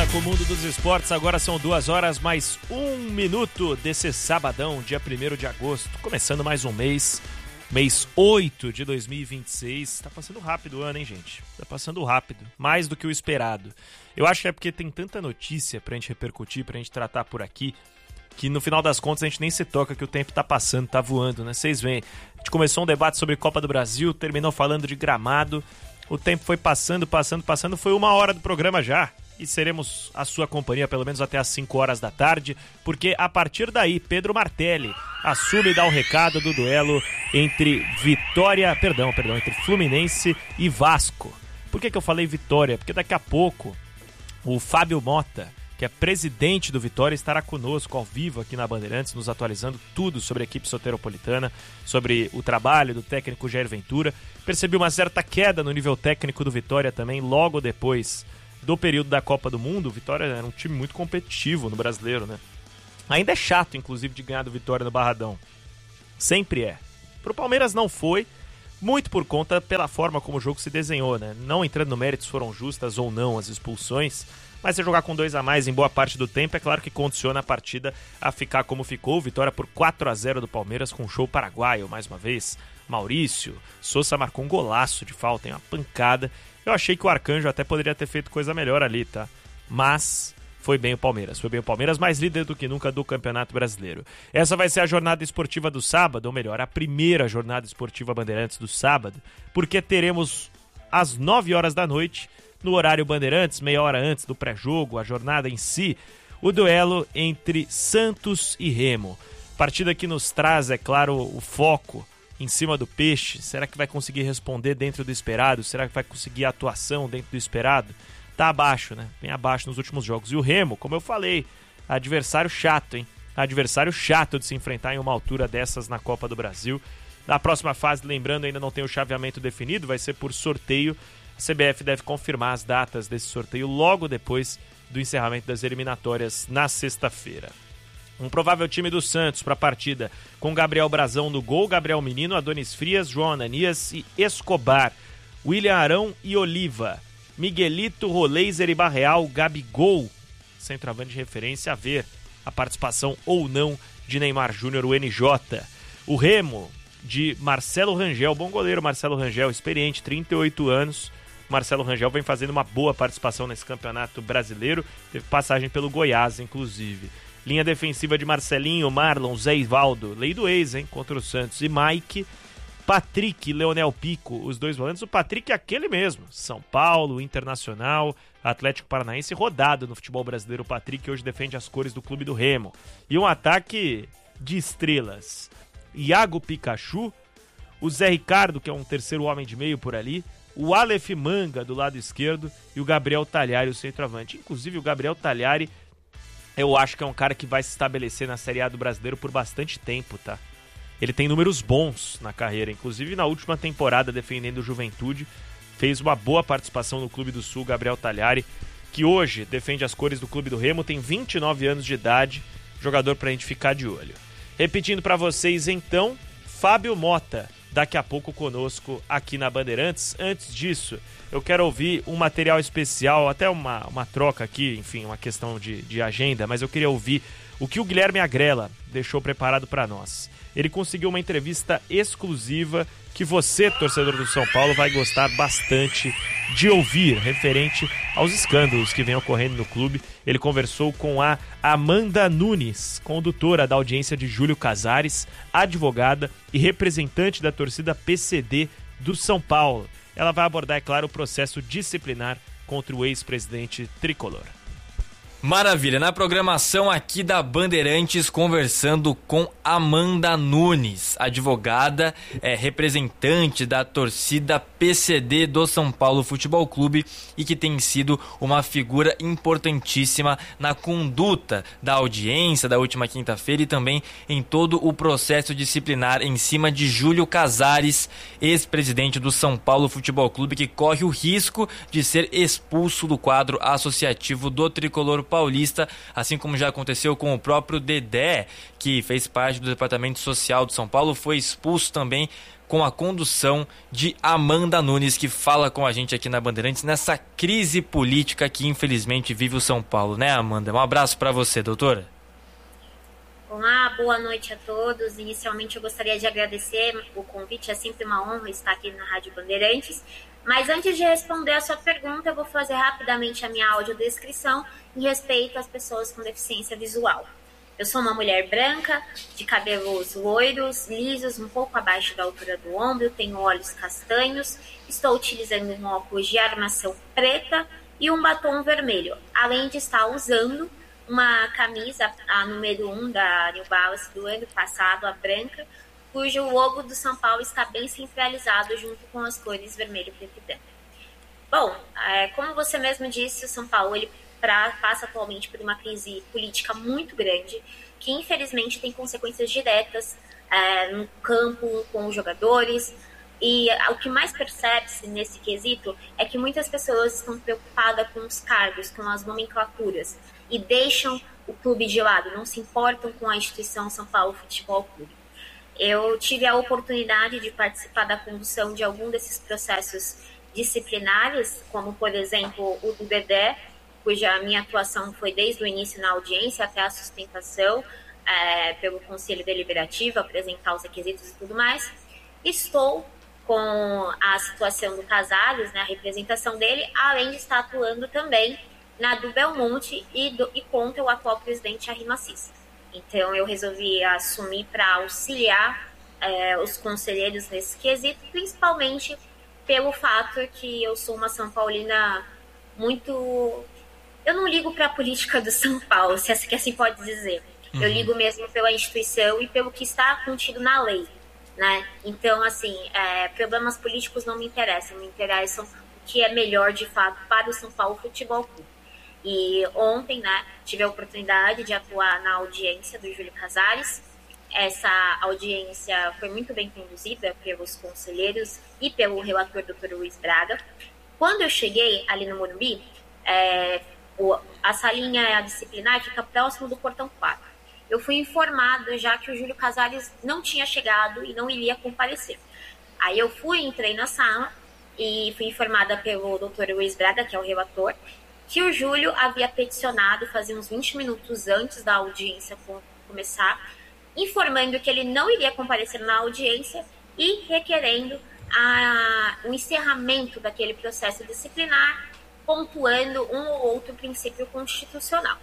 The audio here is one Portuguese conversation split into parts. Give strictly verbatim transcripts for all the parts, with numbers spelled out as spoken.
volta com o Mundo dos Esportes. Agora são duas horas mais um minuto desse sabadão, dia primeiro de agosto. Começando mais um mês, mês oito de dois mil e vinte e seis. Tá passando rápido o ano, hein, gente? Tá passando rápido, mais do que o esperado. Eu acho que é porque tem tanta notícia pra gente repercutir, pra gente tratar por aqui, que no final das contas a gente nem se toca que o tempo tá passando, tá voando, né? Vocês veem, a gente começou um debate sobre Copa do Brasil, terminou falando de gramado. O tempo foi passando, passando, passando, foi uma hora do programa já. E seremos a sua companhia pelo menos até às cinco horas da tarde, porque a partir daí, Pedro Martelli assume e dá o recado do duelo entre Vitória, perdão, perdão, entre Fluminense e Vasco. Por que que eu falei Vitória? Porque daqui a pouco o Fábio Mota, que é presidente do Vitória, estará conosco ao vivo aqui na Bandeirantes, nos atualizando tudo sobre a equipe soteropolitana, sobre o trabalho do técnico Jair Ventura. Percebi uma certa queda no nível técnico do Vitória também, logo depois do período da Copa do Mundo. O Vitória era um time muito competitivo no Brasileiro, né? Ainda é chato, inclusive, de ganhar do Vitória no Barradão. Sempre é. Pro Palmeiras não foi, muito por conta pela forma como o jogo se desenhou, né? Não entrando no mérito se foram justas ou não as expulsões, mas se jogar com dois a mais em boa parte do tempo, é claro que condiciona a partida a ficar como ficou. Vitória por quatro a zero do Palmeiras, com um show paraguaio, mais uma vez. Maurício, Sousa marcou um golaço de falta, hein? Uma pancada. Eu achei que o Arcanjo até poderia ter feito coisa melhor ali, tá? Mas foi bem o Palmeiras. Foi bem o Palmeiras, mais líder do que nunca do Campeonato Brasileiro. Essa vai ser a jornada esportiva do sábado, ou melhor, a primeira jornada esportiva Bandeirantes do sábado, porque teremos às nove horas da noite, no horário Bandeirantes, meia hora antes do pré-jogo, a jornada em si, o duelo entre Santos e Remo. Partida que nos traz, é claro, o foco em cima do peixe. Será que vai conseguir responder dentro do esperado? Será que vai conseguir a atuação dentro do esperado? Tá abaixo, né? Bem abaixo nos últimos jogos. E o Remo, como eu falei, adversário chato, hein? Adversário chato de se enfrentar em uma altura dessas na Copa do Brasil. Na próxima fase, lembrando, ainda não tem o chaveamento definido, vai ser por sorteio. A C B F deve confirmar as datas desse sorteio logo depois do encerramento das eliminatórias na sexta-feira. Um provável time do Santos para a partida com Gabriel Brazão no gol, Gabriel Menino, Adonis Frias, João Ananias e Escobar, William Arão e Oliva, Miguelito, Roleiser e Barreal, Gabigol, centroavante de referência, a ver a participação ou não de Neymar Júnior, o N J. O Remo de Marcelo Rangel, bom goleiro Marcelo Rangel, experiente, trinta e oito anos. Marcelo Rangel vem fazendo uma boa participação nesse campeonato brasileiro, teve passagem pelo Goiás, inclusive. Linha defensiva de Marcelinho, Marlon, Zé Ivaldo, lei do ex, hein, contra o Santos, e Mike, Patrick e Leonel Pico, os dois volantes. O Patrick é aquele mesmo, São Paulo, Internacional, Atlético Paranaense, rodado no futebol brasileiro. O Patrick hoje defende as cores do clube do Remo. E um ataque de estrelas, Iago Pikachu, o Zé Ricardo, que é um terceiro homem de meio por ali, o Aleph Manga do lado esquerdo e o Gabriel Talhari, o centroavante. Inclusive o Gabriel Talhari, eu acho que é um cara que vai se estabelecer na Série A do Brasileiro por bastante tempo, tá? Ele tem números bons na carreira, inclusive na última temporada defendendo o Juventude, fez uma boa participação no Clube do Sul, Gabriel Talhari, que hoje defende as cores do Clube do Remo, tem vinte e nove anos de idade, jogador pra gente ficar de olho. Repetindo pra vocês então, Fábio Mota, daqui a pouco conosco aqui na Bandeirantes. Antes disso, eu quero ouvir um material especial, até uma, uma troca aqui, enfim, uma questão de, de agenda, mas eu queria ouvir o que o Guilherme Agrela deixou preparado para nós. Ele conseguiu uma entrevista exclusiva que você, torcedor do São Paulo, vai gostar bastante de ouvir, referente aos escândalos que vem ocorrendo no clube. Ele conversou com a Amanda Nunes, condutora da audiência de Júlio Casares, advogada e representante da torcida P C D do São Paulo. Ela vai abordar, é claro, o processo disciplinar contra o ex-presidente tricolor. Maravilha, na programação aqui da Bandeirantes, conversando com Amanda Nunes, advogada, é, representante da torcida P C D do São Paulo Futebol Clube e que tem sido uma figura importantíssima na conduta da audiência da última quinta-feira e também em todo o processo disciplinar em cima de Júlio Casares, ex-presidente do São Paulo Futebol Clube, que corre o risco de ser expulso do quadro associativo do tricolor paulista, assim como já aconteceu com o próprio Dedé, que fez parte do Departamento Social do São Paulo, foi expulso também com a condução de Amanda Nunes, que fala com a gente aqui na Bandeirantes nessa crise política que infelizmente vive o São Paulo, né, Amanda? Um abraço para você, doutora. Olá, boa noite a todos. Inicialmente eu gostaria de agradecer o convite, é sempre uma honra estar aqui na Rádio Bandeirantes. Mas antes de responder a sua pergunta, eu vou fazer rapidamente a minha audiodescrição em respeito às pessoas com deficiência visual. Eu sou uma mulher branca, de cabelos loiros, lisos, um pouco abaixo da altura do ombro, tenho olhos castanhos, estou utilizando um óculos de armação preta e um batom vermelho, além de estar usando uma camisa, a número um da New Balance do ano passado, a branca, cujo logo do São Paulo está bem centralizado junto com as cores vermelho, preto e branco. Bom, é, como você mesmo disse, o São Paulo ele pra, passa atualmente por uma crise política muito grande, que infelizmente tem consequências diretas é, no campo, com os jogadores, e o que mais percebe-se nesse quesito é que muitas pessoas estão preocupadas com os cargos, com as nomenclaturas, e deixam o clube de lado, não se importam com a instituição São Paulo Futebol Clube. Eu tive a oportunidade de participar da condução de algum desses processos disciplinares, como, por exemplo, o do Dedé, cuja minha atuação foi desde o início na audiência até a sustentação é, pelo Conselho Deliberativo, apresentar os requisitos e tudo mais. Estou com a situação do Casares, né, a representação dele, além de estar atuando também na do Belmonte e, do, e contra o atual presidente Jair Massis. Então, eu resolvi assumir para auxiliar é, os conselheiros nesse quesito, principalmente pelo fato que eu sou uma São Paulina muito... Eu não ligo para a política do São Paulo, se assim pode dizer. Uhum. Eu ligo mesmo pela instituição e pelo que está contido na lei, né? Então, assim, é, problemas políticos não me interessam, me interessam o que é melhor, de fato, para o São Paulo Futebol Clube. E ontem, né, tive a oportunidade de atuar na audiência do Júlio Casares. Essa audiência foi muito bem conduzida pelos conselheiros e pelo relator doutor Luiz Braga. Quando eu cheguei ali no Morumbi, é, o, a salinha disciplinar fica próximo do portão quatro. Eu fui informada já que o Júlio Casares não tinha chegado e não iria comparecer. Aí eu fui, entrei na sala e fui informada pelo doutor Luiz Braga, que é o relator, que o Júlio havia peticionado fazia uns vinte minutos antes da audiência começar, informando que ele não iria comparecer na audiência e requerendo a, o encerramento daquele processo disciplinar, pontuando um ou outro princípio constitucional.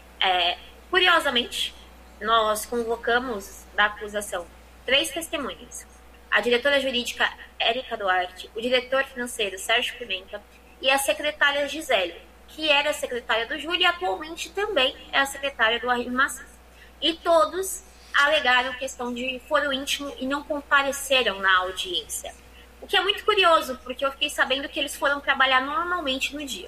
É, curiosamente, nós convocamos da acusação três testemunhas: a diretora jurídica Érica Duarte, o diretor financeiro Sérgio Pimenta e a secretária Gisele, que era a secretária do Júlio e atualmente também é a secretária do Jair Massis. E todos alegaram questão de foro íntimo e não compareceram na audiência. O que é muito curioso, porque eu fiquei sabendo que eles foram trabalhar normalmente no dia.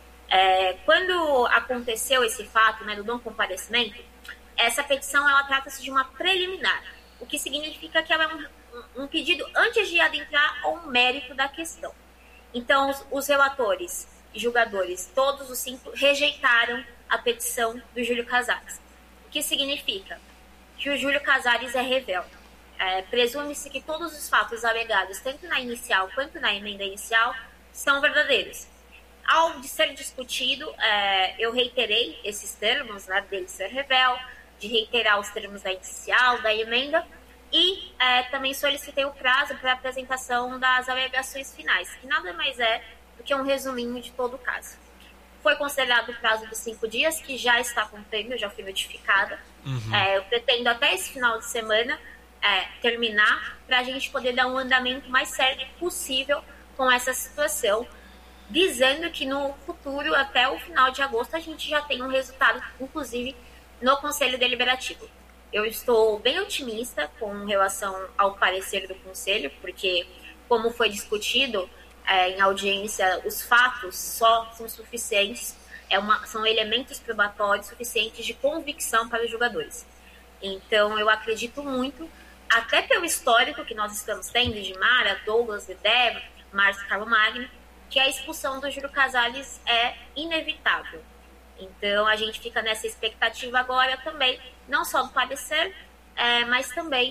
É, quando aconteceu esse fato, né, do não comparecimento, essa petição ela trata-se de uma preliminar, o que significa que ela é um, um pedido antes de adentrar ao mérito da questão. Então, os, os relatores e julgadores, todos os cinco, rejeitaram a petição do Júlio Casares. O que significa que o Júlio Casares é rebelde. É, presume-se que todos os fatos alegados, tanto na inicial quanto na emenda inicial, são verdadeiros. Ao de ser discutido, é, eu reiterei esses termos, né, dele ser rebelde, de reiterar os termos da inicial, da emenda, e é, também solicitei o prazo para a apresentação das alegações finais, que nada mais é do que um resuminho de todo o caso. Foi considerado o prazo de cinco dias, que já está cumprindo, já fui notificada. Uhum. É, eu pretendo até esse final de semana é, terminar, para a gente poder dar um andamento mais sério possível com essa situação, dizendo que no futuro, até o final de agosto, a gente já tem um resultado, inclusive, no Conselho Deliberativo. Eu estou bem otimista com relação ao parecer do Conselho, porque, como foi discutido é, em audiência, os fatos só são suficientes, é uma, são elementos probatórios suficientes de convicção para os jogadores. Então, eu acredito muito, até pelo histórico que nós estamos tendo de Mara, Douglas, Dedé, Márcio Carlos Magno, que a expulsão do Júlio Casares é inevitável. Então, a gente fica nessa expectativa agora também, não só do parecer, é, mas também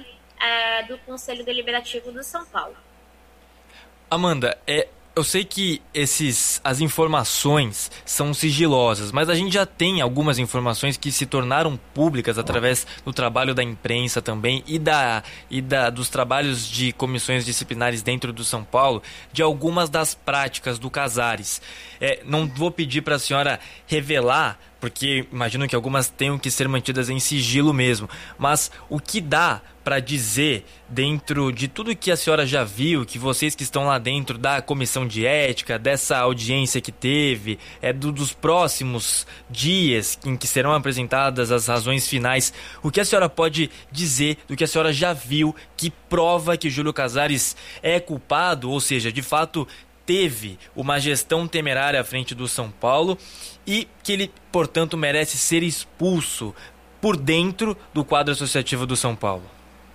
é, do Conselho Deliberativo do São Paulo. Amanda, é, eu sei que esses, as informações são sigilosas, mas a gente já tem algumas informações que se tornaram públicas através do trabalho da imprensa também e, da, e da, dos trabalhos de comissões disciplinares dentro do São Paulo, de algumas das práticas do Casares. É, não vou pedir para a senhora revelar, porque imagino que algumas tenham que ser mantidas em sigilo mesmo, mas o que dá para dizer dentro de tudo que a senhora já viu, que vocês que estão lá dentro da comissão de ética, dessa audiência que teve, é do, dos próximos dias em que serão apresentadas as razões finais, o que a senhora pode dizer do que a senhora já viu que prova que Júlio Casares é culpado, ou seja, de fato teve uma gestão temerária à frente do São Paulo e que ele, portanto, merece ser expulso por dentro do quadro associativo do São Paulo?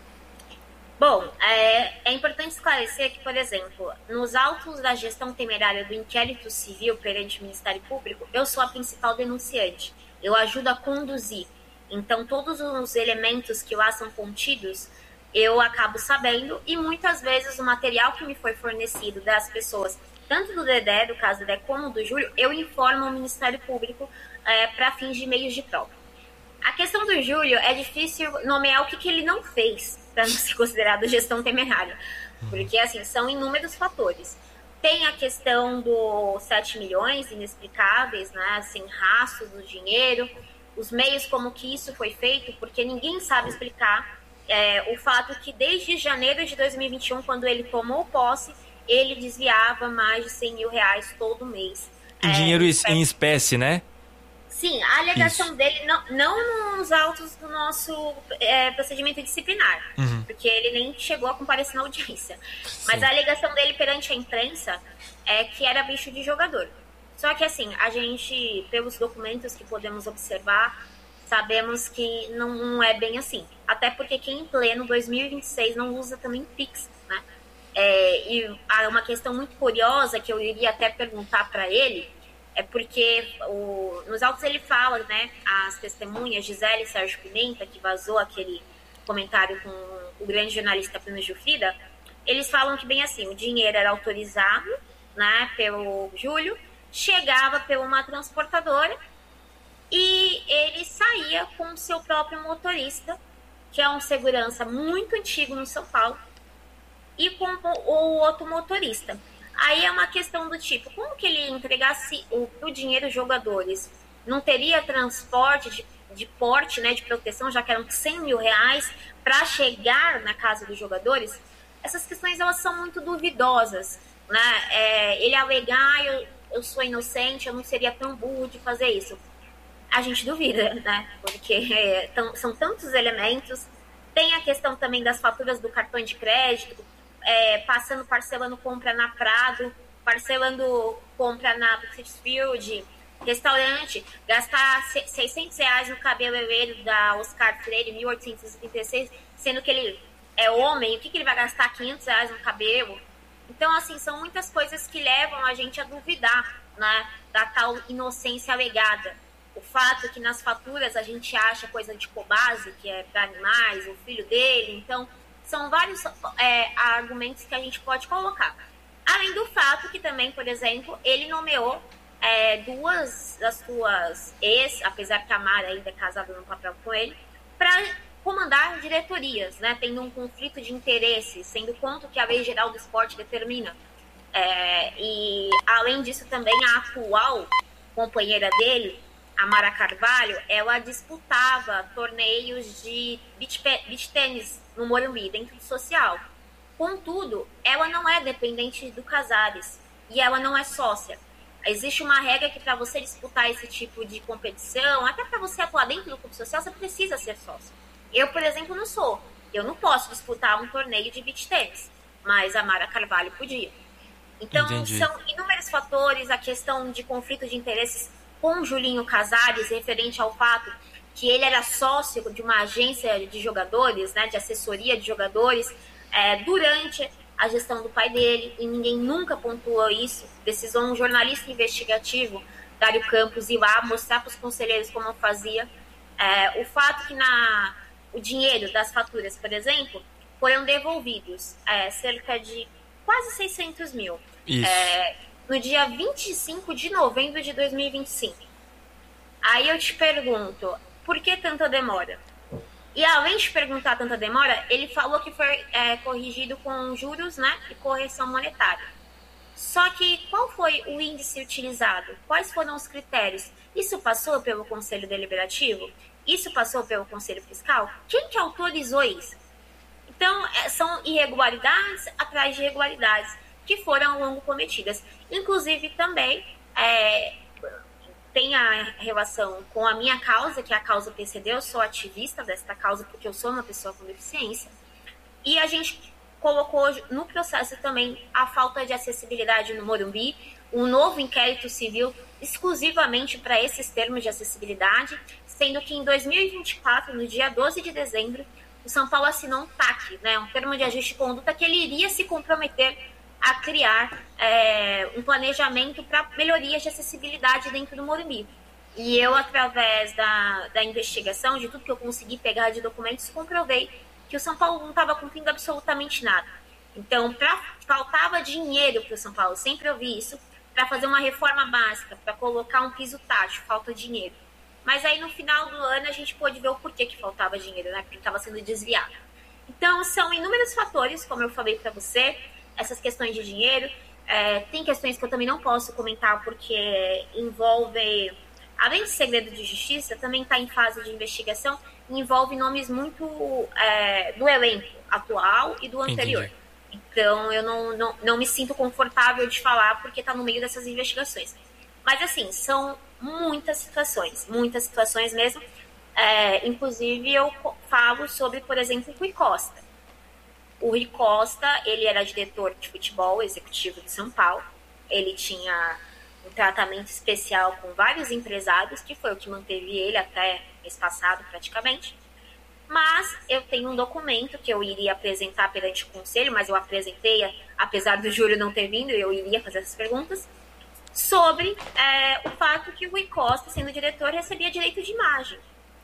Bom, é, é importante esclarecer que, por exemplo, nos autos da gestão temerária do inquérito civil perante o Ministério Público, eu sou a principal denunciante. Eu ajudo a conduzir. Então, todos os elementos que lá são contidos, eu acabo sabendo, e muitas vezes o material que me foi fornecido das pessoas, tanto do Dedé, do caso Dedé, como do Júlio, eu informo o Ministério Público é, para fins de meios de prova. A questão do Júlio é difícil nomear o que, que ele não fez para não ser considerado gestão temerária, porque assim, são inúmeros fatores. Tem a questão dos sete milhões inexplicáveis, né, sem rastro do dinheiro, os meios como que isso foi feito, porque ninguém sabe explicar é, o fato que desde janeiro de dois mil e vinte e um, quando ele tomou posse, ele desviava mais de cem mil reais todo mês. Em é, dinheiro em espécie, em espécie, né? Sim, a alegação Isso. dele, não, não nos autos do nosso é, procedimento disciplinar, uhum. porque ele nem chegou a comparecer na audiência. Sim. Mas a alegação dele perante a imprensa é que era bicho de jogador. Só que assim, a gente, pelos documentos que podemos observar, sabemos que não, não é bem assim. Até porque quem em pleno dois mil e vinte e seis não usa também Pix, né? É, e há uma questão muito curiosa que eu iria até perguntar para ele, é porque o, nos autos ele fala, né, as testemunhas Gisele e Sérgio Pimenta, que vazou aquele comentário com o grande jornalista Plínio Giuffrida, eles falam que bem assim, o dinheiro era autorizado, né, pelo Júlio, chegava por uma transportadora e ele saía com o seu próprio motorista, que é um segurança muito antigo no São Paulo, e com o outro motorista. Aí é uma questão do tipo, como que ele entregasse o, o dinheiro aos jogadores? Não teria transporte de, de porte, né, de proteção, já que eram cem mil reais, para chegar na casa dos jogadores? Essas questões, elas são muito duvidosas, né? É, ele alegar, eu, eu sou inocente, eu não seria tão burro de fazer isso. A gente duvida, né? Porque é, tão, são tantos elementos. Tem a questão também das faturas do cartão de crédito, É, passando, parcelando compra na Prado, parcelando compra na Field, restaurante, gastar seiscentos reais no cabeleireiro da Oscar Freire, mil oitocentos e trinta e seis, sendo que ele é homem, o que, que ele vai gastar quinhentos reais no cabelo? Então, assim, são muitas coisas que levam a gente a duvidar, né, da tal inocência alegada. O fato é que nas faturas a gente acha coisa de Cobase, que é para animais, o filho dele, então são vários é, argumentos que a gente pode colocar. Além do fato que também, por exemplo, ele nomeou é, duas das suas ex, apesar que a Mara ainda é casada no papel com ele, para comandar diretorias, né, tendo um conflito de interesses, sendo quanto que a Lei Geral do Esporte determina. É, e, além disso, também a atual companheira dele, a Mara Carvalho, ela disputava torneios de beach, beach tênis no Morumbi, dentro do social. Contudo, ela não é dependente do Casares e ela não é sócia. Existe uma regra que para você disputar esse tipo de competição, até para você atuar dentro do clube social, você precisa ser sócio. Eu, por exemplo, não sou. Eu não posso disputar um torneio de beach tênis, mas a Mara Carvalho podia. Então, Entendi. São inúmeros fatores, a questão de conflito de interesses com Julinho Casares, referente ao fato que ele era sócio de uma agência de jogadores, né, de assessoria de jogadores, é, durante a gestão do pai dele, e ninguém nunca pontuou isso. Precisou um jornalista investigativo, Dário Campos, ir lá mostrar para os conselheiros como fazia. É, o fato que na, o dinheiro das faturas, por exemplo, foram devolvidos é, cerca de quase seiscentos mil. Isso. É, no dia vinte e cinco de novembro de dois mil e vinte e cinco. Aí eu te pergunto, por que tanta demora? E além de perguntar tanta demora, ele falou que foi é, corrigido com juros, né, e correção monetária. Só que qual foi o índice utilizado? Quais foram os critérios? Isso passou pelo Conselho Deliberativo? Isso passou pelo Conselho Fiscal? Quem que autorizou isso? Então, são irregularidades atrás de irregularidades que foram ao longo cometidas. Inclusive, também é, tem a relação com a minha causa, que é a causa P C D. Eu sou ativista desta causa porque eu sou uma pessoa com deficiência. E a gente colocou no processo também a falta de acessibilidade no Morumbi, um novo inquérito civil exclusivamente para esses termos de acessibilidade, sendo que em dois mil e vinte e quatro, no dia doze de dezembro, o São Paulo assinou um T A C, né, um termo de ajuste de conduta que ele iria se comprometer a criar é, um planejamento para melhorias de acessibilidade dentro do Morumbi. E eu, através da, da investigação, de tudo que eu consegui pegar de documentos, comprovei que o São Paulo não estava cumprindo absolutamente nada. Então, pra, faltava dinheiro para o São Paulo, sempre ouvi isso, para fazer uma reforma básica, para colocar um piso tátil, falta dinheiro. Mas aí, no final do ano, a gente pôde ver o porquê que faltava dinheiro, né? Porque estava sendo desviado. Então, são inúmeros fatores, como eu falei para você, essas questões de dinheiro. É, tem questões que eu também não posso comentar, porque envolve, além de segredo de justiça, também está em fase de investigação, envolve nomes muito é, do elenco atual e do anterior. Entendi. Então, eu não, não, não me sinto confortável de falar, porque está no meio dessas investigações. Mas, assim, são muitas situações, muitas situações mesmo. É, inclusive, eu falo sobre, por exemplo, o Rui Costa. O Rui Costa, ele era diretor de futebol executivo de São Paulo. Ele tinha um tratamento especial com vários empresários, que foi o que manteve ele até mês passado, praticamente. Mas eu tenho um documento que eu iria apresentar perante o conselho, mas eu apresentei, apesar do Júlio não ter vindo, eu iria fazer essas perguntas, sobre é, o fato que o Rui Costa, sendo diretor, recebia direito de imagem.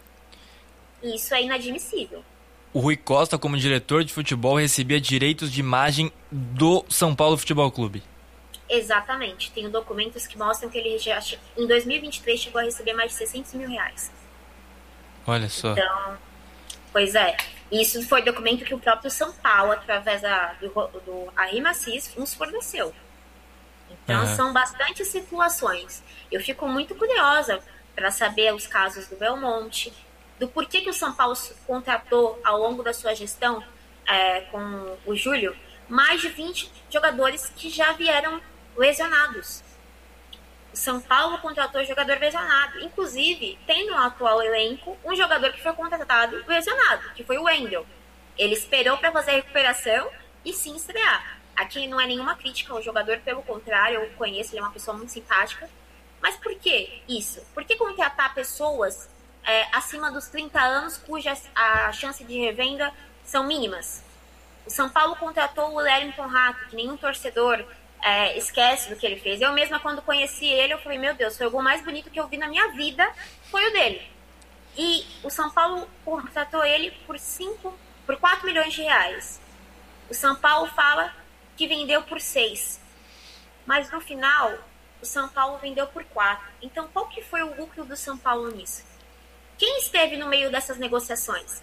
Isso é inadmissível. O Rui Costa, como diretor de futebol, recebia direitos de imagem do São Paulo Futebol Clube. Exatamente. Tenho documentos que mostram que ele já, em dois mil e vinte e três chegou a receber mais de seiscentos mil reais. Olha só. Então, pois é. Isso foi documento que o próprio São Paulo, através da, do, do Arrimacis, nos forneceu. Então, uhum. São bastante situações. Eu fico muito curiosa para saber os casos do Belmonte, do porquê que o São Paulo contratou, ao longo da sua gestão, é, com o Júlio, mais de vinte jogadores que já vieram lesionados. O São Paulo contratou jogador lesionado. Inclusive, tem no atual elenco um jogador que foi contratado lesionado, que foi o Wendel. Ele esperou para fazer a recuperação e sim estrear. Aqui não é nenhuma crítica ao jogador, pelo contrário, eu conheço, ele é uma pessoa muito simpática. Mas por que isso? Por que contratar pessoas é, acima dos trinta anos, cuja a chance de revenda são mínimas? O São Paulo contratou o Wellington Rato, que nenhum torcedor é, esquece do que ele fez. Eu mesma, quando conheci ele, eu falei, meu Deus, foi o gol mais bonito que eu vi na minha vida, foi o dele. E o São Paulo contratou ele por, cinco, por quatro milhões de reais. O São Paulo fala que vendeu por seis. Mas no final, o São Paulo vendeu por quatro. Então, qual que foi o lucro do São Paulo nisso? Quem esteve no meio dessas negociações?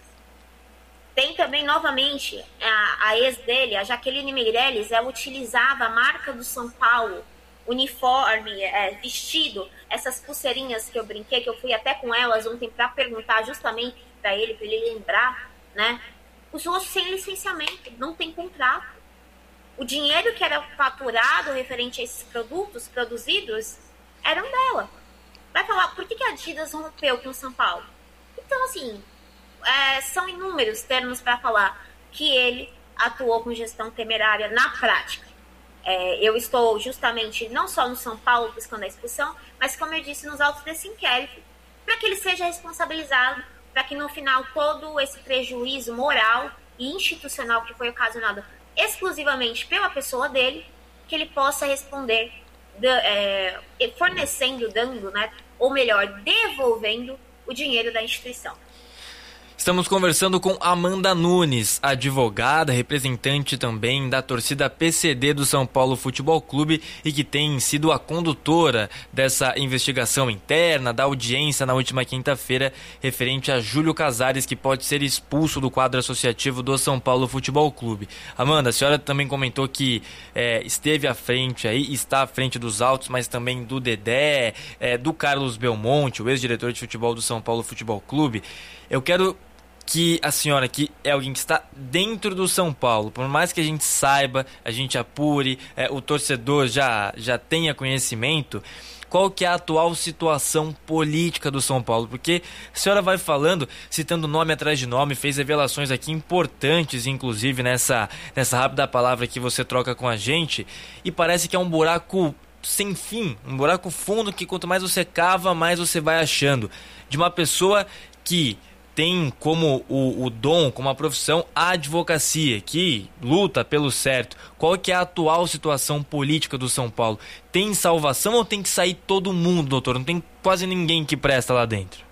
Tem também, novamente, a, a ex dele, a Jaqueline Meirelles, ela utilizava a marca do São Paulo, uniforme, é, vestido, essas pulseirinhas que eu brinquei, que eu fui até com elas ontem para perguntar justamente para ele, para ele lembrar, né? Usou sem licenciamento, não tem contrato. O dinheiro que era faturado referente a esses produtos produzidos eram dela. Vai falar, por que, que a Adidas rompeu com o São Paulo? Então, assim, é, são inúmeros termos para falar que ele atuou com gestão temerária na prática. É, eu estou justamente, não só no São Paulo buscando a expulsão, mas, como eu disse, nos autos desse inquérito, para que ele seja responsabilizado, para que no final todo esse prejuízo moral e institucional que foi ocasionado exclusivamente pela pessoa dele, que ele possa responder de, é, fornecendo, dando, né, ou melhor, devolvendo o dinheiro da instituição. Estamos conversando com Amanda Nunes, advogada, representante também da torcida P C D do São Paulo Futebol Clube e que tem sido a condutora dessa investigação interna, da audiência na última quinta-feira, referente a Júlio Casares, que pode ser expulso do quadro associativo do São Paulo Futebol Clube. Amanda, a senhora também comentou que é, esteve à frente aí, está à frente dos autos, mas também do Dedé, é, do Carlos Belmonte, o ex-diretor de futebol do São Paulo Futebol Clube. Eu quero que a senhora, que é alguém que está dentro do São Paulo, por mais que a gente saiba, a gente apure, é, o torcedor já, já tenha conhecimento, qual que é a atual situação política do São Paulo? Porque a senhora vai falando, citando nome atrás de nome, fez revelações aqui importantes, inclusive nessa, nessa rápida palavra que você troca com a gente, e parece que é um buraco sem fim, um buraco fundo que quanto mais você cava, mais você vai achando, de uma pessoa que tem como o, o dom, como a profissão, a advocacia, que luta pelo certo. Qual que é a atual situação política do São Paulo? Tem salvação ou tem que sair todo mundo, doutor? Não tem quase ninguém que presta lá dentro.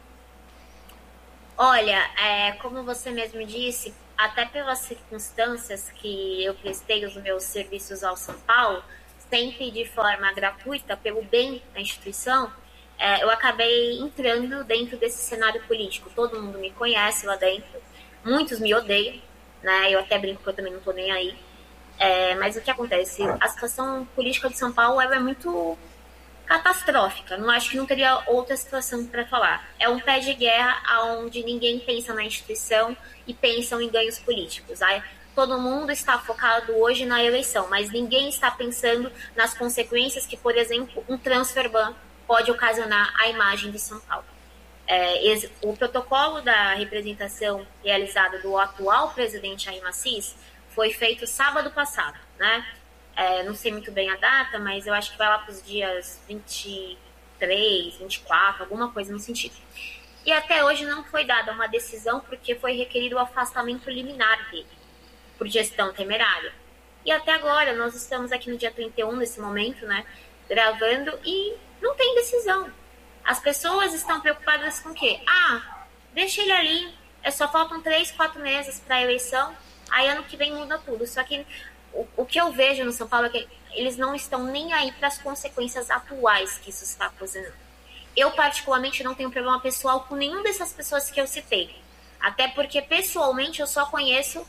Olha, é, como você mesmo disse, até pelas circunstâncias que eu prestei os meus serviços ao São Paulo, sempre de forma gratuita, pelo bem da instituição, É, eu acabei entrando dentro desse cenário político. Todo mundo me conhece lá dentro. Muitos me odeiam, né? Eu até brinco que eu também não tô nem aí. É, mas o que acontece? A situação política de São Paulo ela é muito catastrófica. Não acho que não teria outra situação para falar. É um pé de guerra onde ninguém pensa na instituição e pensam em ganhos políticos. Aí, todo mundo está focado hoje na eleição, mas ninguém está pensando nas consequências que, por exemplo, um transfer ban pode ocasionar a imagem de São Paulo. É, o protocolo da representação realizada do atual presidente Jair Massis foi feito sábado passado, né? É, não sei muito bem a data, mas eu acho que vai lá para os dias vinte e três, vinte e quatro, alguma coisa no sentido. E até hoje não foi dada uma decisão porque foi requerido o afastamento liminar dele, por gestão temerária. E até agora, nós estamos aqui no dia trinta e um, nesse momento, né, gravando, e não tem decisão. As pessoas estão preocupadas com o quê? Ah, deixa ele ali, é só faltam três, quatro meses para a eleição, aí ano que vem muda tudo. Só que o, o que eu vejo no São Paulo é que eles não estão nem aí para as consequências atuais que isso está causando. Eu, particularmente, não tenho problema pessoal com nenhuma dessas pessoas que eu citei. Até porque, pessoalmente, eu só conheço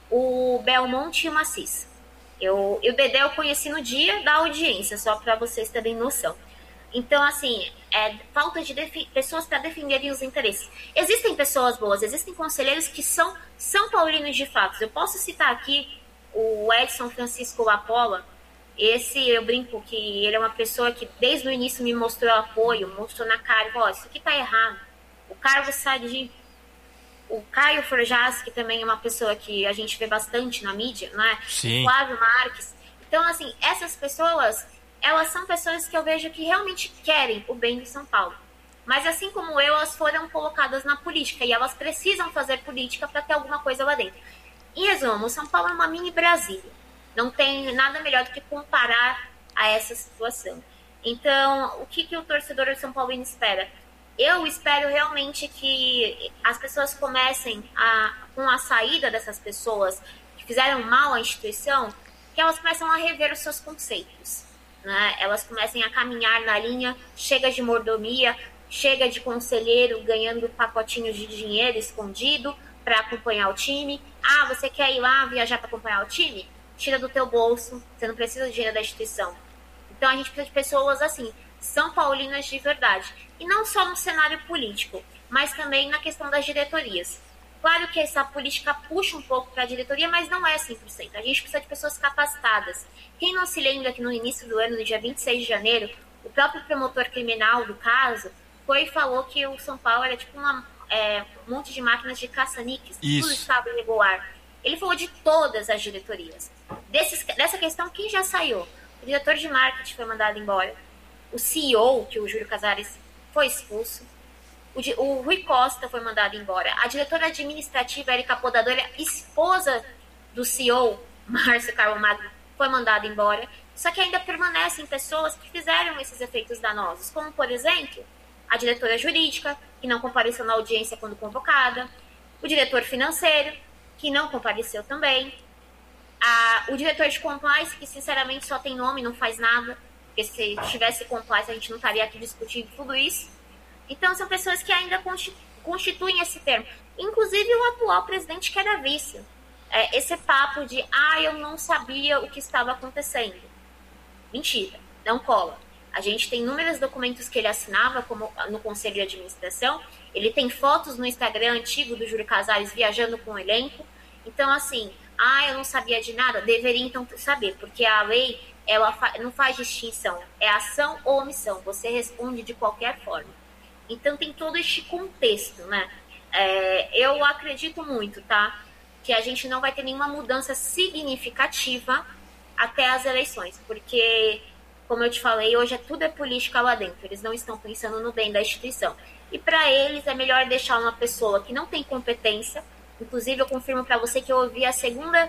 o Belmonte e o Massis. Eu, e o Dedé eu conheci no dia da audiência, só para vocês terem noção. Então, assim, é falta de defi- pessoas para defenderem os interesses. Existem pessoas boas, existem conselheiros que são são paulinos de fato. Eu posso citar aqui o Edson Francisco Lapola. Esse, eu brinco que ele é uma pessoa que desde o início me mostrou apoio, mostrou na cara, ó, isso aqui tá errado. O Carlos Sadi, o Caio Forjas, que também é uma pessoa que a gente vê bastante na mídia, não é? Sim. O Flávio Marques. Então, assim, essas pessoas, elas são pessoas que eu vejo que realmente querem o bem de São Paulo. Mas assim como eu, elas foram colocadas na política e elas precisam fazer política para ter alguma coisa lá dentro. Em resumo, São Paulo é uma mini Brasília. Não tem nada melhor do que comparar a essa situação. Então, o que, que o torcedor de São Paulo espera? Eu espero realmente que as pessoas comecem, a, com a saída dessas pessoas que fizeram mal à instituição, que elas comecem a rever os seus conceitos. Né? Elas comecem a caminhar na linha, chega de mordomia, chega de conselheiro ganhando pacotinhos de dinheiro escondido para acompanhar o time. Ah, você quer ir lá viajar para acompanhar o time? Tira do teu bolso, você não precisa do dinheiro da instituição. Então a gente precisa de pessoas assim, são paulinas de verdade. E não só no cenário político, mas também na questão das diretorias. Claro que essa política puxa um pouco para a diretoria, mas não é cem por cento. A gente precisa de pessoas capacitadas. Quem não se lembra que no início do ano, no dia vinte e seis de janeiro, o próprio promotor criminal do caso foi e falou que o São Paulo era tipo uma, é, um monte de máquinas de caça-níqueis, tudo estava irregular. Ele falou de todas as diretorias. Desses, dessa questão, quem já saiu? O diretor de marketing foi mandado embora. O C E O, que o Júlio Casares, foi expulso. O, de, o Rui Costa foi mandado embora. A diretora administrativa, Erika Podadora, esposa do C E O, Márcio Carlos Magno, foi mandada embora. Só que ainda permanecem pessoas que fizeram esses efeitos danosos, como, por exemplo, a diretora jurídica, que não compareceu na audiência quando convocada. o diretor financeiro, que não compareceu também, a, o diretor de compliance, que sinceramente só tem nome, não faz nada, porque se tivesse compliance a gente não estaria aqui discutindo tudo isso. Então são pessoas que ainda constituem esse termo. Inclusive o atual presidente, que era vice. É, esse papo de, ah, eu não sabia o que estava acontecendo. Mentira, não cola. A gente tem inúmeros documentos que ele assinava como no Conselho de Administração. Ele tem fotos no Instagram antigo do Júlio Casares viajando com o elenco. Então, assim, ah, eu não sabia de nada. Deveria, então, saber, porque a lei ela fa- não faz distinção. É ação ou omissão. Você responde de qualquer forma. Então, tem todo este contexto, né? É, eu acredito muito, tá? Que a gente não vai ter nenhuma mudança significativa até as eleições. Porque, como eu te falei, hoje é tudo é política lá dentro. Eles não estão pensando no bem da instituição. E para eles é melhor deixar uma pessoa que não tem competência. Inclusive, eu confirmo para você que eu ouvi a segunda...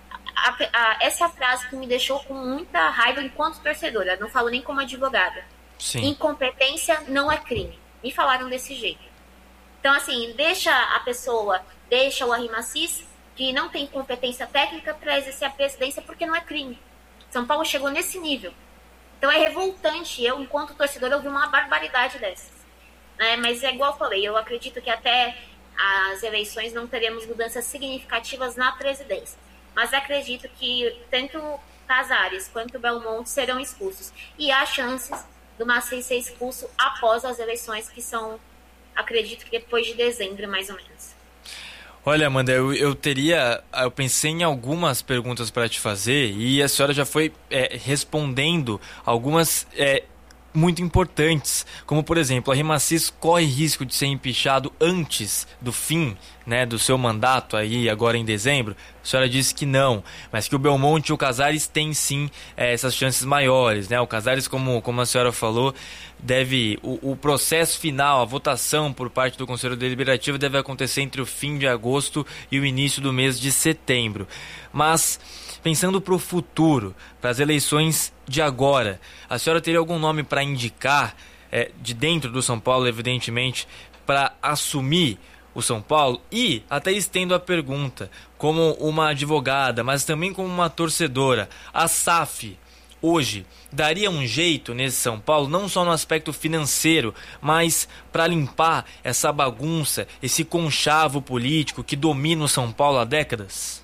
A, a, essa frase que me deixou com muita raiva enquanto torcedora. Não falo nem como advogada. Sim. Incompetência não é crime. Me falaram desse jeito. Então, assim, deixa a pessoa, deixa o Arrimacis, que não tem competência técnica para exercer a presidência, porque não é crime. São Paulo chegou nesse nível. Então é revoltante. Eu, enquanto torcedora, ouvi uma barbaridade dessas. Né? Mas é igual eu falei, eu acredito que até as eleições não teremos mudanças significativas na presidência. Mas acredito que tanto Casares quanto Belmonte serão expulsos. E há chances do Maciel ser expulso após as eleições, que são, acredito que depois de dezembro, mais ou menos. Olha, Amanda, eu, eu teria, eu pensei em algumas perguntas para te fazer e a senhora já foi é, respondendo algumas é, muito importantes, como por exemplo, a Arrimacis corre risco de ser empichado antes do fim, né, do seu mandato aí agora em dezembro. A senhora disse que não, mas que o Belmonte e o Casares têm sim é, essas chances maiores, né? O Casares, como, como a senhora falou, deve o, o processo final, a votação por parte do Conselho Deliberativo deve acontecer entre o fim de agosto e o início do mês de setembro. Mas pensando para o futuro, para as eleições de agora, a senhora teria algum nome para indicar, é, de dentro do São Paulo, evidentemente, para assumir o São Paulo? E até estendo a pergunta, como uma advogada, mas também como uma torcedora, a S A F hoje daria um jeito nesse São Paulo, não só no aspecto financeiro, mas para limpar essa bagunça, esse conchavo político que domina o São Paulo há décadas?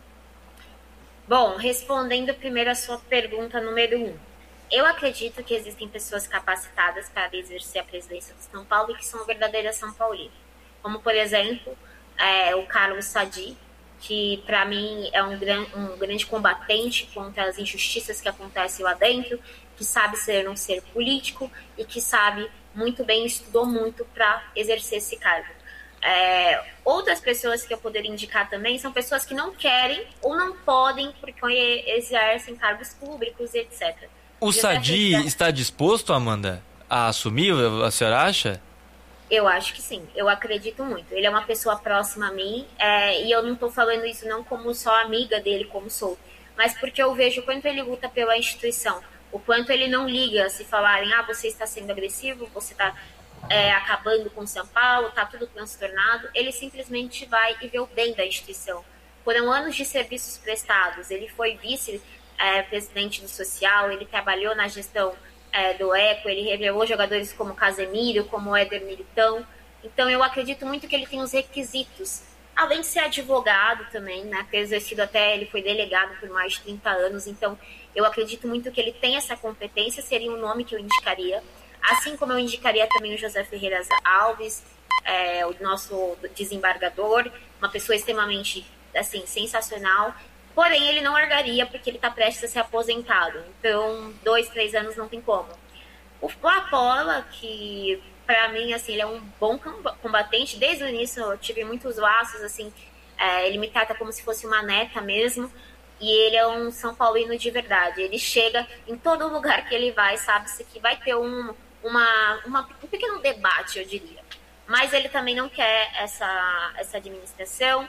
Bom, respondendo primeiro a sua pergunta número um. Eu acredito que existem pessoas capacitadas para exercer a presidência do São Paulo e que são verdadeiras São Paulinas. Como, por exemplo, é, o Carlos Sadi, que para mim é um, gran, um grande combatente contra as injustiças que acontecem lá dentro, que sabe ser um ser político e que sabe muito bem, estudou muito para exercer esse cargo. É, outras pessoas que eu poderia indicar também são pessoas que não querem ou não podem porque exercem cargos públicos e etcétera. O Sadi está disposto, Amanda, a assumir, a senhora acha? Eu acho que sim, eu acredito muito. Ele é uma pessoa próxima a mim, é, e eu não estou falando isso não como só amiga dele, como sou, mas porque eu vejo o quanto ele luta pela instituição, o quanto ele não liga se falarem, ah, você está sendo agressivo, você está é, acabando com São Paulo, está tudo transtornado. Ele simplesmente vai e vê o bem da instituição. Foram anos de serviços prestados, ele foi vice-presidente é, do Social, ele trabalhou na gestão É, do Eco, ele revelou jogadores como Casemiro, como Éder Militão. Então eu acredito muito que ele tem os requisitos, além de ser advogado também, né, ter exercido até, ele foi delegado por mais de trinta anos, então eu acredito muito que ele tem essa competência, seria um nome que eu indicaria, assim como eu indicaria também o José Ferreira Alves, é, o nosso desembargador, uma pessoa extremamente, assim, sensacional. Porém, ele não largaria porque ele está prestes a ser aposentado. Então, dois, três anos não tem como. O Lapola, que para mim, assim, ele é um bom combatente. Desde o início eu tive muitos laços, assim, é, ele me trata como se fosse uma neta mesmo. E ele é um São Paulino de verdade. Ele chega em todo lugar que ele vai, sabe-se que vai ter um, uma, uma, um pequeno debate, eu diria. Mas ele também não quer essa, essa administração.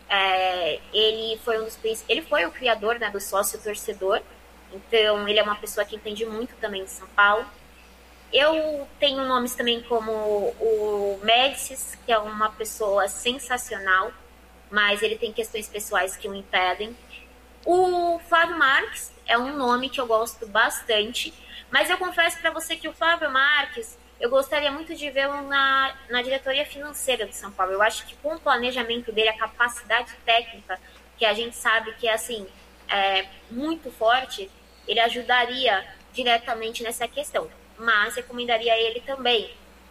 É, ele foi um dos ele foi o criador, né, do sócio torcedor, então ele é uma pessoa que entende muito também de São Paulo Eu tenho nomes também como o Médicis, que é uma pessoa sensacional, mas ele tem questões pessoais que o impedem. O Flávio Marques é um nome que eu gosto bastante, mas eu confesso para você que o Flávio Marques, eu gostaria muito de vê-lo na, na diretoria financeira do São Paulo. Eu acho que com o planejamento dele, a capacidade técnica, que a gente sabe que é assim, é muito forte, ele ajudaria diretamente nessa questão. Mas recomendaria ele também.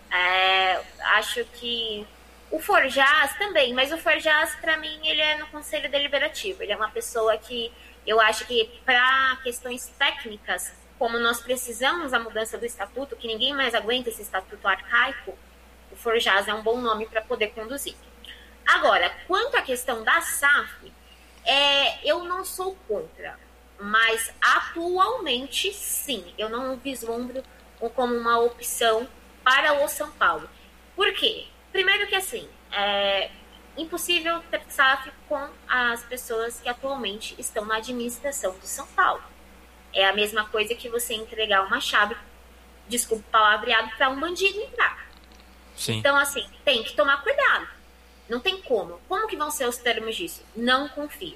É, acho que o Forjaz também, mas o Forjaz, para mim, ele é no Conselho Deliberativo. Ele é uma pessoa que eu acho que, para questões técnicas, como nós precisamos da mudança do estatuto, que ninguém mais aguenta esse estatuto arcaico, o Forjaz é um bom nome para poder conduzir. Agora, quanto à questão da S A F, é, eu não sou contra, mas atualmente, sim, eu não vislumbro como uma opção para o São Paulo. Por quê? Primeiro que, assim, é impossível ter S A F com as pessoas que atualmente estão na administração do São Paulo. É a mesma coisa que você entregar uma chave, desculpa o palavreado, para um bandido entrar. Sim. Então, assim, tem que tomar cuidado. Não tem como. Como que vão ser os termos disso? Não confio.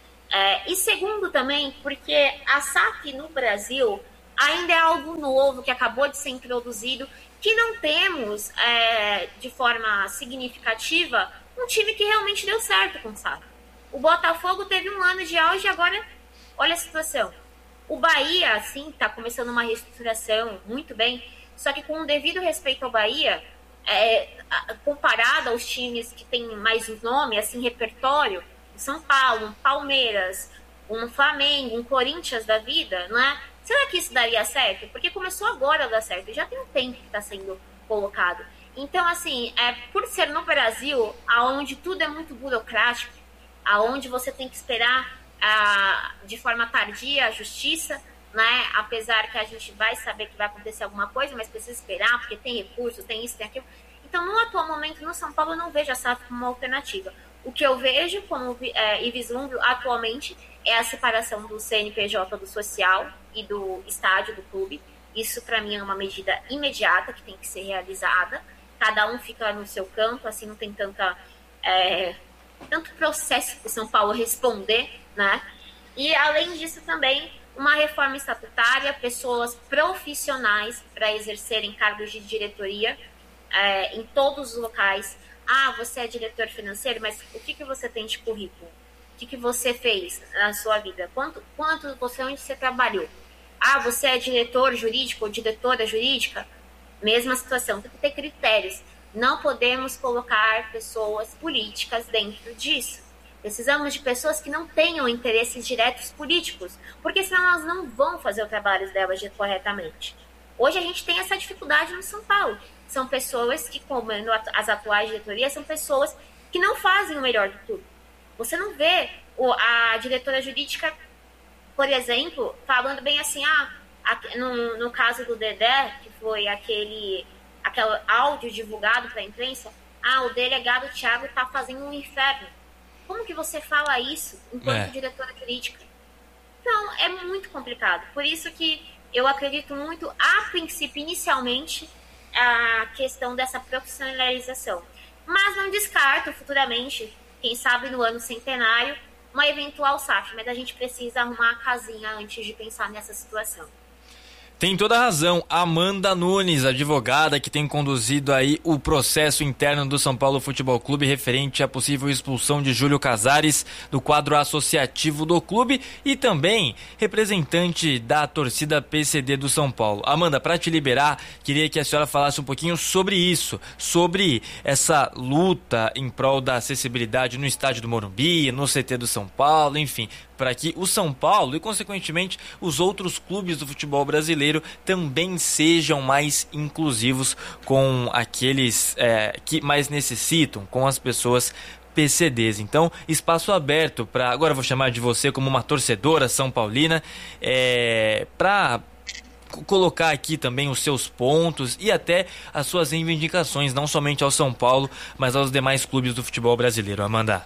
É, e segundo também, porque a S A F no Brasil ainda é algo novo, que acabou de ser introduzido, que não temos, é, de forma significativa, um time que realmente deu certo com o S A F. O Botafogo teve um ano de auge e agora, olha a situação. O Bahia, sim, está começando uma reestruturação muito bem, só que com o devido respeito ao Bahia, é, comparado aos times que têm mais nome, assim, repertório, São Paulo, um Palmeiras, um Flamengo, um Corinthians da vida, não é? Será que isso daria certo? Porque começou agora a dar certo, já tem um tempo que está sendo colocado. Então, assim, é, por ser no Brasil, onde tudo é muito burocrático, aonde você tem que esperar a, de forma tardia a justiça, né? Apesar que a gente vai saber que vai acontecer alguma coisa, mas precisa esperar, porque tem recursos, tem isso, tem aquilo. Então, no atual momento, no São Paulo, eu não vejo a S A F como uma alternativa. O que eu vejo como, é, e vislumbro atualmente é a separação do C N P J do social e do estádio, do clube. Isso, para mim, é uma medida imediata que tem que ser realizada. Cada um fica no seu canto, assim não tem tanta, é, tanto processo para o São Paulo responder, né? E, além disso, também uma reforma estatutária, pessoas profissionais para exercerem cargos de diretoria é, em todos os locais. Ah, você é diretor financeiro, mas o que, que você tem de currículo? O que, que você fez na sua vida? Quanto, quanto você, onde você trabalhou? Ah, você é diretor jurídico ou diretora jurídica? Mesma situação, tem que ter critérios. Não podemos colocar pessoas políticas dentro disso. Precisamos de pessoas que não tenham interesses diretos políticos, porque senão elas não vão fazer o trabalho delas corretamente. Hoje a gente tem essa dificuldade no São Paulo. São pessoas que, como as atuais diretorias, são pessoas que não fazem o melhor de tudo. Você não vê a diretora jurídica, por exemplo, falando bem assim, ah, no, no caso do Dedé, que foi aquele, aquele áudio divulgado para a imprensa, ah, o delegado Thiago está fazendo um inferno. Como que você fala isso enquanto é. diretora jurídica? Então, é muito complicado. Por isso que eu acredito muito, a princípio, inicialmente, a questão dessa profissionalização. Mas não descarto futuramente, quem sabe no ano centenário, uma eventual S A F, mas a gente precisa arrumar a casinha antes de pensar nessa situação. Tem toda a razão. Amanda Nunes, advogada que tem conduzido aí o processo interno do São Paulo Futebol Clube referente à possível expulsão de Júlio Casares do quadro associativo do clube e também representante da torcida P C D do São Paulo. Amanda, para te liberar, queria que a senhora falasse um pouquinho sobre isso, sobre essa luta em prol da acessibilidade no estádio do Morumbi, no C T do São Paulo, enfim, para que o São Paulo e, consequentemente, os outros clubes do futebol brasileiro também sejam mais inclusivos com aqueles é, que mais necessitam, com as pessoas P C Ds. Então, espaço aberto para, agora eu vou chamar de você como uma torcedora são paulina, é, para colocar aqui também os seus pontos e até as suas reivindicações, não somente ao São Paulo, mas aos demais clubes do futebol brasileiro. Amanda.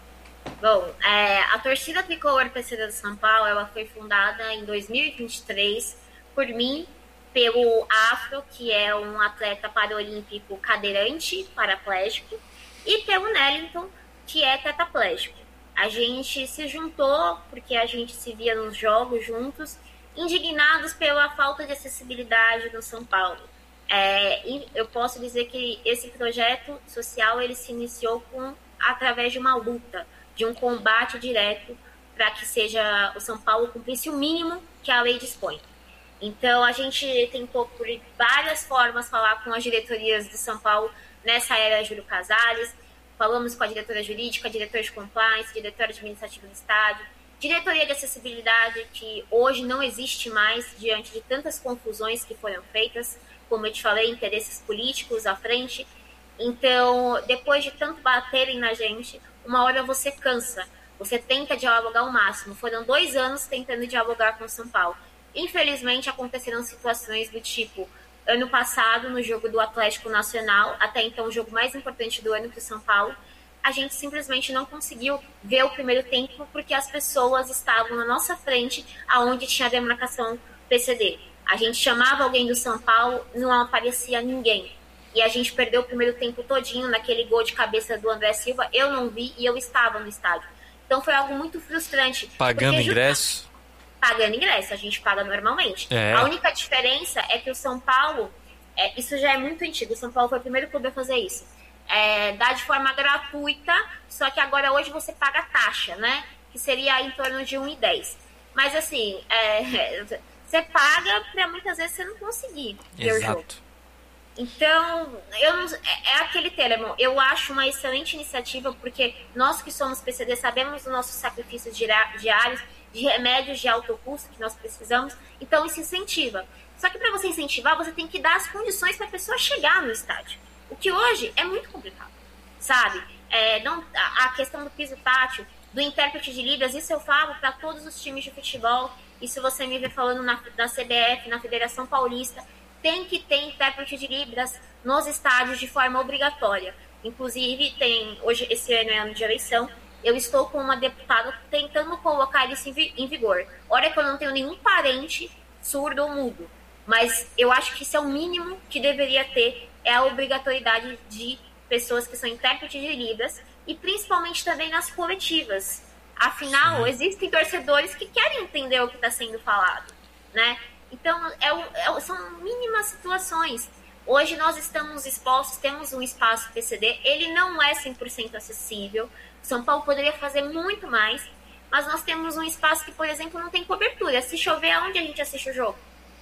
Bom, é, a torcida tricolor P C D do São Paulo, ela foi fundada em dois mil e vinte e três por mim, pelo Afro, que é um atleta paralímpico cadeirante, paraplégico, e pelo Nellington, que é tetraplégico. A gente se juntou porque a gente se via nos jogos juntos, indignados pela falta de acessibilidade no São Paulo. É, e eu posso dizer que esse projeto social ele se iniciou com, através de uma luta, de um combate direto para que seja o São Paulo cumprisse o mínimo que a lei dispõe. Então, a gente tentou, por várias formas, falar com as diretorias do São Paulo nessa era Júlio Casares. Falamos com a diretora jurídica, diretor de compliance, diretor administrativo do estádio, diretoria de acessibilidade, que hoje não existe mais diante de tantas confusões que foram feitas, como eu te falei, interesses políticos à frente. Então, depois de tanto baterem na gente, uma hora você cansa, você tenta dialogar ao máximo. Foram dois anos tentando dialogar com o São Paulo. Infelizmente, aconteceram situações do tipo, ano passado, no jogo do Atlético Nacional, até então o jogo mais importante do ano para o São Paulo, a gente simplesmente não conseguiu ver o primeiro tempo porque as pessoas estavam na nossa frente, aonde tinha a demarcação P C D. A gente chamava alguém do São Paulo, não aparecia ninguém. E a gente perdeu o primeiro tempo todinho naquele gol de cabeça do André Silva. Eu não vi e eu estava no estádio. Então foi algo muito frustrante. Pagando ingresso? Pagando ingresso, a gente paga normalmente. É. A única diferença é que o São Paulo, é, isso já é muito antigo, o São Paulo foi o primeiro clube a fazer isso. É, dá de forma gratuita, só que agora hoje você paga taxa, né? Que seria em torno de um real e dez centavos. Mas assim, é, você paga para muitas vezes você não conseguir ver o jogo. Então, eu não, é, é aquele termo, eu acho uma excelente iniciativa, porque nós que somos P C D sabemos os nossos sacrifícios diários, de remédios de alto custo que nós precisamos, então isso incentiva. Só que para você incentivar, você tem que dar as condições para a pessoa chegar no estádio. O que hoje é muito complicado, sabe? É, não, a, a questão do piso tátil, do intérprete de Libras, isso eu falo para todos os times de futebol, isso você me vê falando na, na C B F, na Federação Paulista, tem que ter intérprete de Libras nos estádios de forma obrigatória. Inclusive, tem, hoje, esse ano é ano de eleição, eu estou com uma deputada tentando colocar isso em vigor. Olha que eu não tenho nenhum parente surdo ou mudo, mas eu acho que isso é o mínimo que deveria ter, é a obrigatoriedade de pessoas que são intérpretes de Libras, e principalmente também nas coletivas. Afinal, Sim. existem torcedores que querem entender o que está sendo falado, né? Então, é, é, são mínimas situações. Hoje nós estamos expostos, temos um espaço P C D, ele não é cem por cento acessível. São Paulo poderia fazer muito mais, mas nós temos um espaço que, por exemplo, não tem cobertura. Se chover, aonde a gente assiste o jogo?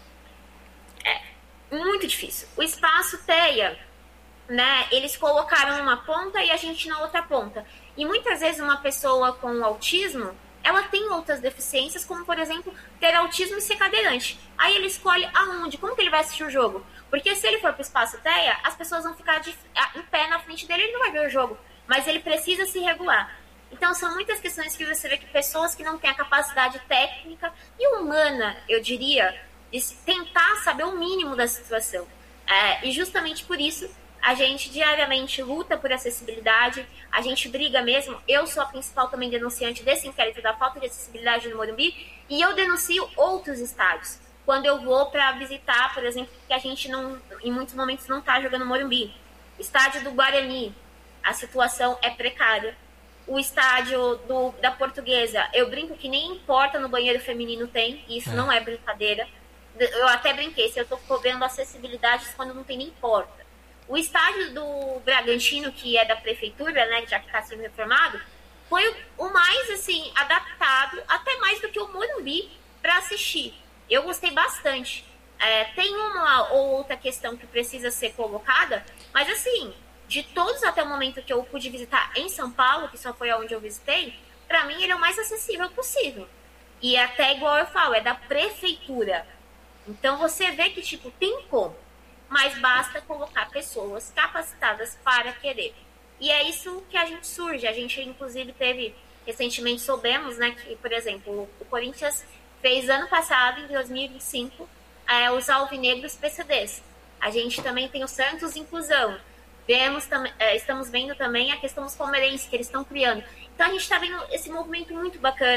É muito difícil. O espaço teia, né? Eles colocaram uma ponta e a gente na outra ponta. E muitas vezes uma pessoa com autismo, ela tem outras deficiências, como, por exemplo, ter autismo e ser cadeirante. Aí ele escolhe aonde, como que ele vai assistir o jogo. Porque se ele for para o espaço teia, as pessoas vão ficar de, em pé na frente dele e ele não vai ver o jogo. Mas ele precisa se regular. Então, são muitas questões que você vê que pessoas que não têm a capacidade técnica e humana, eu diria, de tentar saber o mínimo da situação. É, e justamente por isso, a gente diariamente luta por acessibilidade, a gente briga mesmo. Eu sou a principal também denunciante desse inquérito da falta de acessibilidade no Morumbi, e eu denuncio outros estádios. Quando eu vou para visitar, por exemplo, que a gente não, em muitos momentos não está jogando no Morumbi. Estádio do Guarani, a situação é precária. O estádio do, da Portuguesa, eu brinco que nem importa no banheiro feminino tem, e isso é. não é brincadeira. Eu até brinquei, se eu estou cobrando acessibilidade quando não tem nem porta. O estádio do Bragantino, que é da prefeitura, né, já que está sendo reformado, foi o mais assim adaptado, até mais do que o Morumbi, para assistir. Eu gostei bastante. É, tem uma ou outra questão que precisa ser colocada, mas assim, de todos até o momento que eu pude visitar em São Paulo, que só foi onde eu visitei, para mim ele é o mais acessível possível. E até igual eu falo, é da prefeitura. Então você vê que tipo, tem como, mas basta colocar pessoas capacitadas para querer. E é isso que a gente surge. A gente inclusive teve, recentemente soubemos, né, que, por exemplo, o Corinthians fez ano passado, em dois mil e vinte e cinco, é, os alvinegros P C Ds. A gente também tem o Santos Inclusão. Vemos, tam, é, estamos vendo também a questão dos palmeirenses que eles estão criando. Então a gente está vendo esse movimento muito bacana.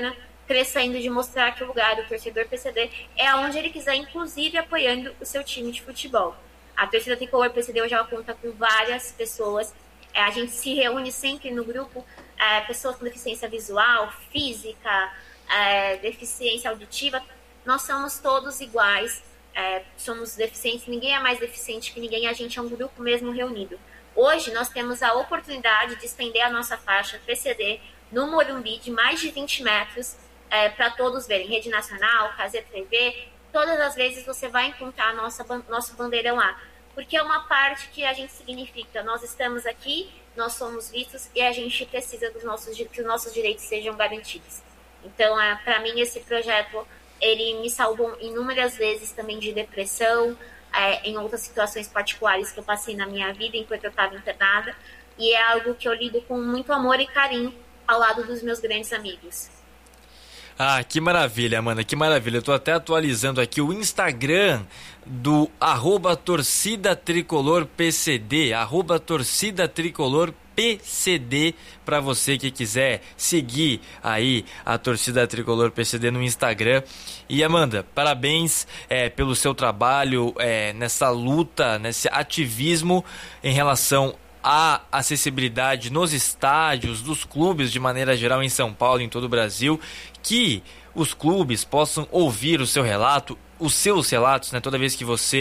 crescendo, de mostrar que o lugar do torcedor P C D é onde ele quiser, inclusive apoiando o seu time de futebol. A torcida tricolor P C D hoje ela conta com várias pessoas. É, a gente se reúne sempre no grupo, é, pessoas com deficiência visual, física, é, deficiência auditiva. Nós somos todos iguais, é, somos deficientes, ninguém é mais deficiente que ninguém, a gente é um grupo mesmo reunido. Hoje nós temos a oportunidade de estender a nossa faixa P C D no Morumbi de mais de vinte metros, é, para todos verem. Rede Nacional, Cazé T V, todas as vezes você vai encontrar nossa, nosso bandeirão lá. Porque é uma parte que a gente significa. Nós estamos aqui, nós somos vistos e a gente precisa dos nossos, que os nossos direitos sejam garantidos. Então, é, para mim, esse projeto, ele me salvou inúmeras vezes também de depressão, é, em outras situações particulares que eu passei na minha vida enquanto eu estava internada. E é algo que eu lido com muito amor e carinho ao lado dos meus grandes amigos. Ah, que maravilha, Amanda, que maravilha. Eu tô até atualizando aqui o Instagram do arroba torcida tricolor P C D, arroba torcida tricolor P C D, para você que quiser seguir aí a torcida tricolor P C D no Instagram. E Amanda, parabéns é, pelo seu trabalho é, nessa luta, nesse ativismo em relação a acessibilidade nos estádios, dos clubes de maneira geral em São Paulo e em todo o Brasil, que os clubes possam ouvir o seu relato, os seus relatos, né, toda vez que você